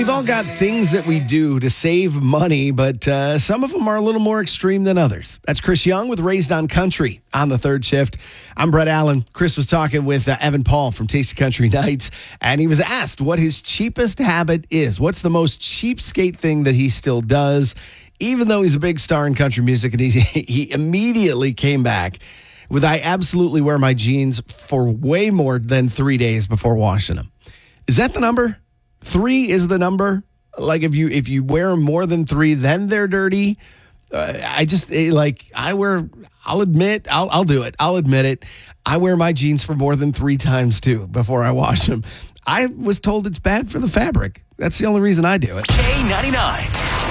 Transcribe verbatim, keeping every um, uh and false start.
We've all got things that we do to save money, but uh, some of them are a little more extreme than others. That's Chris Young with Raised on Country on the third shift. I'm Brett Allen. Chris was talking with uh, Evan Paul from Tasty Country Nights, and he was asked what his cheapest habit is. What's the most cheapskate thing that he still does, even though he's a big star in country music? And he, he immediately came back with, I absolutely wear my jeans for way more than three days before washing them. Is that the number? Three is the number. Like if you if you wear more than three, then they're dirty. Uh, I just eh, like I wear. I'll admit. I'll I'll do it. I'll admit it. I wear my jeans for more than three times too before I wash them. I was told it's bad for the fabric. That's the only reason I do it. K ninety-nine.